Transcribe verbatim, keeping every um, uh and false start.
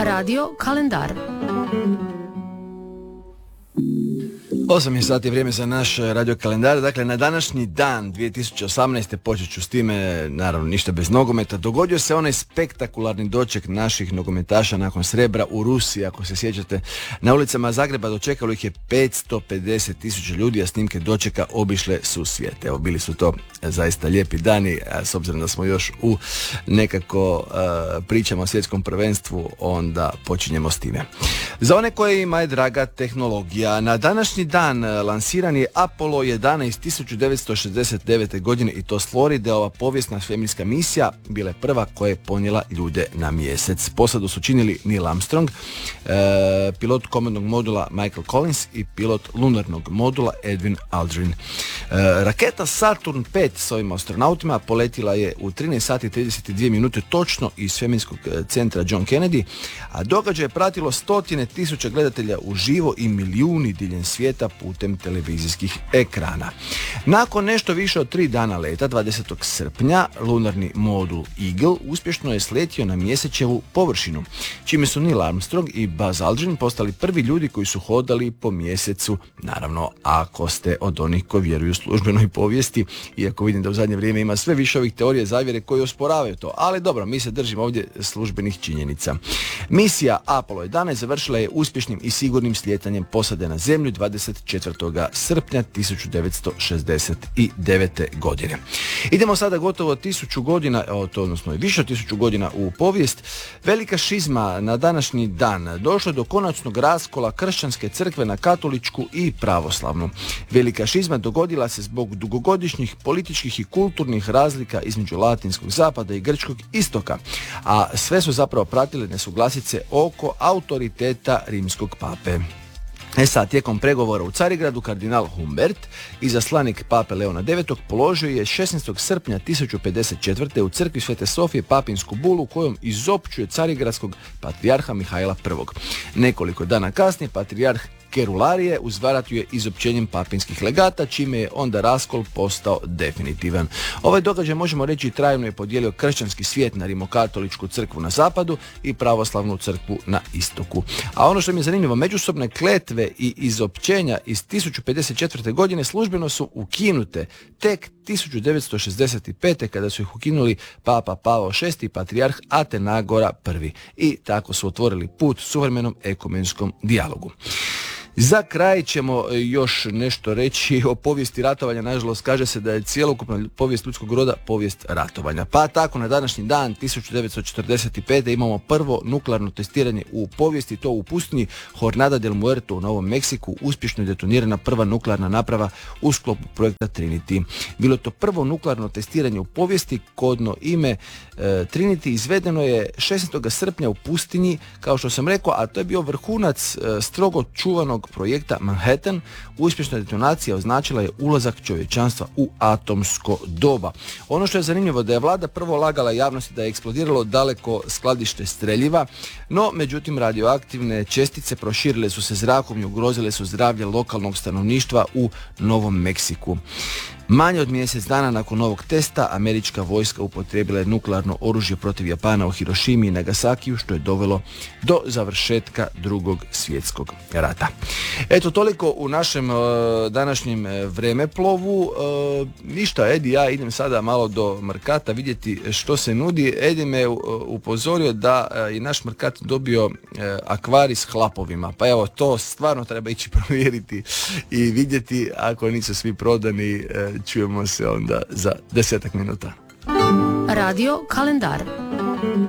Radio kalendar. osam je sati vrijeme za naš radio kalendar. Dakle, na današnji dan dvije tisuće osamnaeste počet ću s time, naravno ništa bez nogometa. Dogodio se onaj spektakularni doček naših nogometaša nakon srebra u Rusiji, ako se sjećate. Na ulicama Zagreba dočekalo ih je petsto pedeset tisuća ljudi, a snimke dočeka obišle su svijet. Evo, bili su to zaista lijepi dani, a s obzirom da smo još u nekako uh, pričamo o svjetskom prvenstvu, onda počinjemo s time. Za one kojima je draga tehnologija, na današnji dan lansiran je Apollo jedanaest tisuću devetsto šezdeset devete. godine i to s Floride. Ova povijesna svemirska misija bila je prva koja je ponijela ljude na mjesec. Posadu su činili Neil Armstrong, e, pilot komandnog modula Michael Collins i pilot lunarnog modula Edwin Aldrin. E, raketa Saturn pet s ovim astronautima poletila je u trinaest sati i trideset dvije minute točno iz svemirskog centra John Kennedy, a događaj je pratilo stotine tisuća gledatelja uživo i milijuni diljem svijeta putem televizijskih ekrana. Nakon nešto više od tri dana leta, dvadesetog srpnja, lunarni modul Eagle uspješno je sletio na mjesečevu površinu, čime su Neil Armstrong i Buzz Aldrin postali prvi ljudi koji su hodali po mjesecu, naravno ako ste od onih koji vjeruju službenoj povijesti, iako vidim da u zadnje vrijeme ima sve više ovih teorije zavjere koji osporavaju to, ali dobro, mi se držimo ovdje službenih činjenica. Misija Apollo jedanaest završila je uspješnim i sigurnim sljetanjem posade na zemlju dvadeset četvrtog srpnja tisuću devetsto šezdeset devete. godine. Idemo sada gotovo tisuću godina, odnosno više od tisuću godina u povijest. Velika šizma na današnji dan. Došlo je do konačnog raskola kršćanske crkve na katoličku i pravoslavnu. Velika šizma dogodila se zbog dugogodišnjih političkih i kulturnih razlika između latinskog zapada i grčkog istoka, a sve su zapravo pratile nesuglasice oko autoriteta rimskog pape. E sad, tijekom pregovora u Carigradu, kardinal Humbert, izaslanik pape Leona devetog, položio je šesnaestog srpnja tisuću pedeset četvrte. u crkvi Svete Sofije papinsku bulu kojom izopćuje carigradskog patrijarha Mihajla prvog. Nekoliko dana kasnije patrijarh Kerularije uzvratio je izopćenjem papinskih legata, čime je onda raskol postao definitivan. Ovaj događaj, možemo reći, trajno je podijelio kršćanski svijet na rimokatoličku crkvu na zapadu i pravoslavnu crkvu na istoku. A ono što mi je zanimljivo, međusobne kletve i izopćenja iz tisuću pedeset četvrte. godine službeno su ukinute tek tisuću devetsto šezdeset pete. kada su ih ukinuli papa Pavao šesti i patrijarh Atenagora prvi. I tako su otvorili put suvremenom ekumenskom dijalogu. Za kraj ćemo još nešto reći o povijesti ratovanja. Nažalost, kaže se da je cjelokupna povijest ljudskog roda povijest ratovanja. Pa tako na današnji dan tisuću devetsto četrdeset pete. imamo prvo nuklearno testiranje u povijesti, to u pustinji Jornada del Muerto u Novom Meksiku. Uspješno je detonirana prva nuklearna naprava u sklopu projekta Trinity. Bilo to prvo nuklearno testiranje u povijesti, kodno ime e, Trinity izvedeno je šesnaestog srpnja u pustinji, kao što sam rekao, a to je bio vrhunac e, strogo čuvanog projekta Manhattan. Uspješna detonacija označila je ulazak čovječanstva u atomsko doba. Ono što je zanimljivo da je vlada prvo lagala javnosti da je eksplodiralo daleko skladište streljiva, no međutim radioaktivne čestice proširile su se zrakom i ugrozile su zdravlje lokalnog stanovništva u Novom Meksiku. Manje od mjesec dana nakon ovog testa američka vojska upotrijebila je nuklearno oružje protiv Japana u Hirošimi i Nagasakiju, što je dovelo do završetka drugog svjetskog rata. Eto, toliko u našem uh, današnjem vremeplovu. Uh, ništa, Edi, ja idem sada malo do Mrkata vidjeti što se nudi. Edi me uh, upozorio da uh, i naš Mrkat dobio uh, akvarij s hlapovima. Pa evo, to stvarno treba ići provjeriti i vidjeti. Ako nisu svi prodani, uh, čujemo se onda za desetak minuta. Radio kalendar.